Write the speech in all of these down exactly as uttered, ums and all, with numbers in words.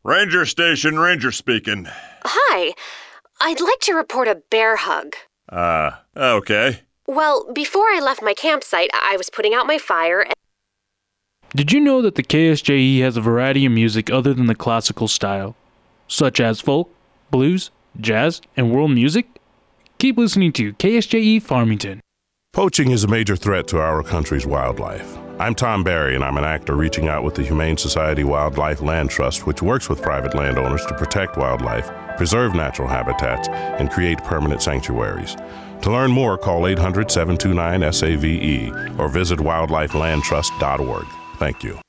Ranger Station, Ranger speaking. Hi. I'd like to report a bear hug. Uh, okay. Well, before I left my campsite, I was putting out my fire and... Did you know that the K S J E has a variety of music other than the classical style, such as folk, blues, jazz, and world music? Keep listening to K S J E Farmington. Poaching is a major threat to our country's wildlife. I'm Tom Barry, and I'm an actor reaching out with the Humane Society Wildlife Land Trust, which works with private landowners to protect wildlife, preserve natural habitats, and create permanent sanctuaries. To learn more, call eight hundred, seven two nine, S A V E or visit wildlife land trust dot org. Thank you.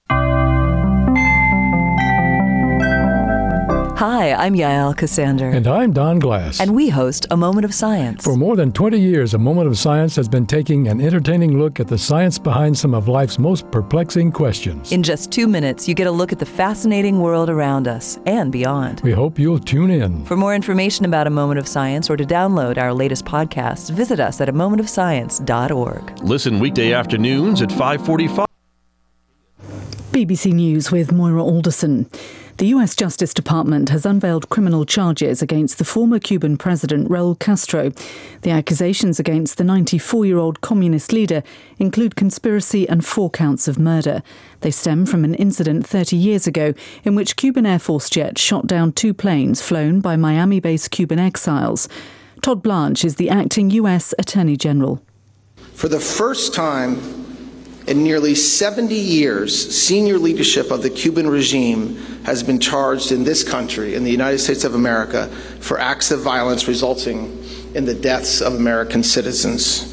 Hi, I'm Yael Cassander. And I'm Don Glass. And we host A Moment of Science. For more than twenty years, A Moment of Science has been taking an entertaining look at the science behind some of life's most perplexing questions. In just two minutes, you get a look at the fascinating world around us and beyond. We hope you'll tune in. For more information about A Moment of Science or to download our latest podcasts, visit us at a moment of science dot org. Listen weekday afternoons at five forty-five. B B C News with Moira Alderson. The U S Justice Department has unveiled criminal charges against the former Cuban president Raul Castro. The accusations against the ninety-four-year-old communist leader include conspiracy and four counts of murder. They stem from an incident thirty years ago in which Cuban Air Force jets shot down two planes flown by Miami-based Cuban exiles. Todd Blanche is the acting U S Attorney General. For the first time in nearly seventy years, senior leadership of the Cuban regime has been charged in this country, in the United States of America, for acts of violence resulting in the deaths of American citizens.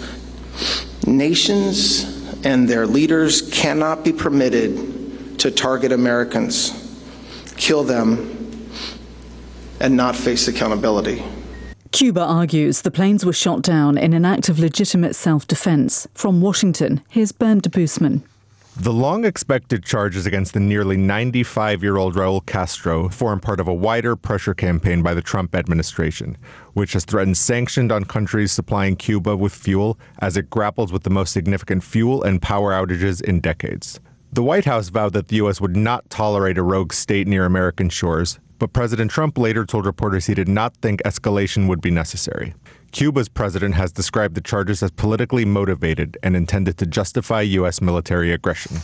Nations and their leaders cannot be permitted to target Americans, kill them, and not face accountability. Cuba argues the planes were shot down in an act of legitimate self-defense. From Washington, here's Bernd de Boosman. The long-expected charges against the nearly ninety-five-year-old Raul Castro form part of a wider pressure campaign by the Trump administration, which has threatened sanctions on countries supplying Cuba with fuel as it grapples with the most significant fuel and power outages in decades. The White House vowed that the U S would not tolerate a rogue state near American shores, but President Trump later told reporters he did not think escalation would be necessary. Cuba's president has described the charges as politically motivated and intended to justify U S military aggression.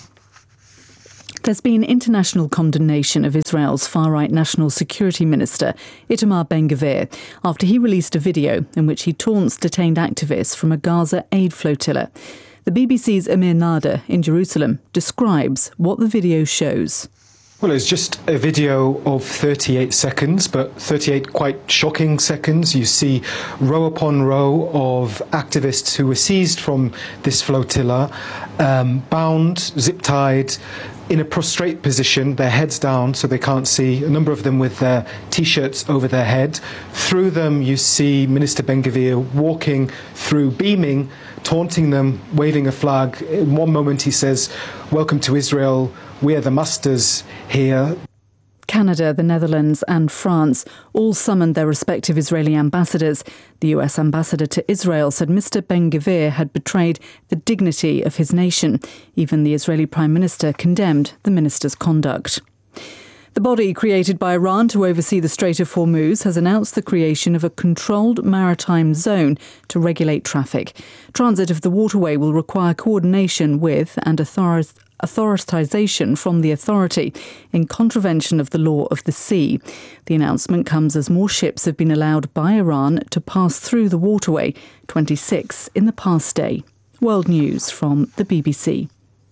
There's been international condemnation of Israel's far-right national security minister, Itamar Ben-Gvir, after he released a video in which he taunts detained activists from a Gaza aid flotilla. The B B C's Amir Nader in Jerusalem describes what the video shows. Well, it's just a video of thirty-eight seconds, but thirty-eight quite shocking seconds. You see row upon row of activists who were seized from this flotilla, um, bound, zip-tied, in a prostrate position, their heads down so they can't see, a number of them with their T-shirts over their head. Through them, you see Minister Ben-Gvir walking through, beaming, taunting them, waving a flag. In one moment he says, "Welcome to Israel. We're the masters here." Canada, the Netherlands and France all summoned their respective Israeli ambassadors. The U S ambassador to Israel said Mister Ben-Gvir had betrayed the dignity of his nation. Even the Israeli Prime Minister condemned the minister's conduct. The body created by Iran to oversee the Strait of Hormuz has announced the creation of a controlled maritime zone to regulate traffic. Transit of the waterway will require coordination with and authorities authorization from the authority in contravention of the law of the sea. The announcement comes as more ships have been allowed by Iran to pass through the waterway, twenty-six in the past day. World News from the B B C.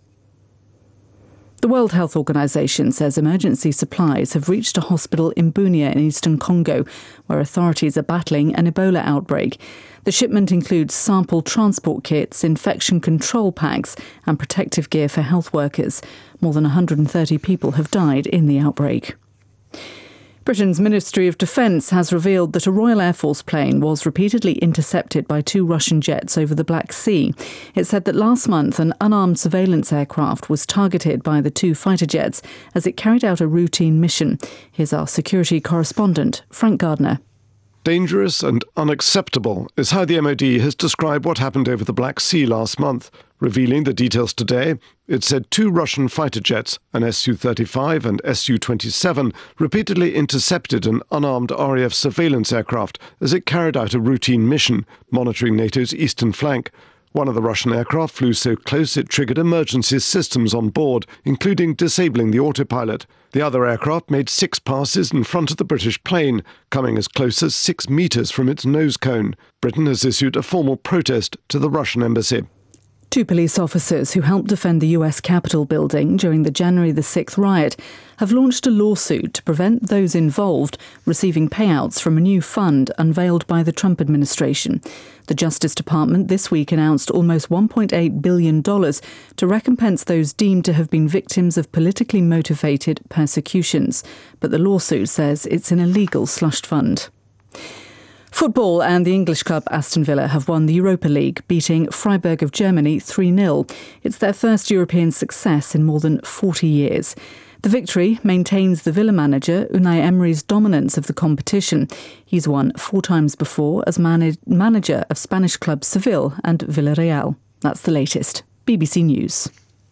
The World Health Organization says emergency supplies have reached a hospital in Bunia in eastern Congo, where authorities are battling an Ebola outbreak. The shipment includes sample transport kits, infection control packs and protective gear for health workers. More than one hundred thirty people have died in the outbreak. Britain's Ministry of Defence has revealed that a Royal Air Force plane was repeatedly intercepted by two Russian jets over the Black Sea. It said that last month an unarmed surveillance aircraft was targeted by the two fighter jets as it carried out a routine mission. Here's our security correspondent, Frank Gardner. Dangerous and unacceptable is how the M O D has described what happened over the Black Sea last month. Revealing the details today, it said two Russian fighter jets, an S U thirty-five and S U twenty-seven, repeatedly intercepted an unarmed R A F surveillance aircraft as it carried out a routine mission, monitoring NATO's eastern flank. One of the Russian aircraft flew so close it triggered emergency systems on board, including disabling the autopilot. The other aircraft made six passes in front of the British plane, coming as close as six metres from its nose cone. Britain has issued a formal protest to the Russian embassy. Two police officers who helped defend the U S Capitol building during the January the sixth riot have launched a lawsuit to prevent those involved receiving payouts from a new fund unveiled by the Trump administration. The Justice Department this week announced almost one point eight billion dollars to recompense those deemed to have been victims of politically motivated persecutions. But the lawsuit says it's an illegal slush fund. Football and the English club Aston Villa have won the Europa League, beating Freiburg of Germany three nil. It's their first European success in more than forty years. The victory maintains the Villa manager Unai Emery's dominance of the competition. He's won four times before as man- manager of Spanish clubs Seville and Villarreal. That's the latest. B B C News.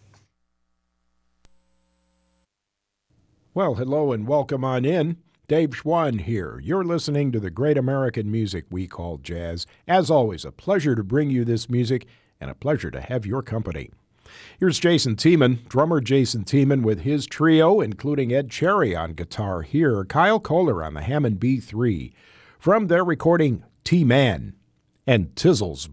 Well, hello and welcome on in. Dave Schwann here. You're listening to the great American music we call jazz. As always, a pleasure to bring you this music and a pleasure to have your company. Here's Jason Tiemann, drummer Jason Tiemann with his trio, including Ed Cherry on guitar here, Kyle Kohler on the Hammond B three, from their recording T-Man and Tizzles